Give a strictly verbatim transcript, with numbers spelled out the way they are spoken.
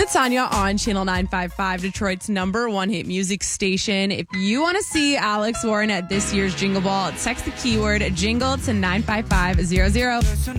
It's Anya on Channel nine five five, Detroit's number one hit music station. If you want to see Alex Warren at this year's Jingle Ball, text the keyword jingle to nine five five zero zero.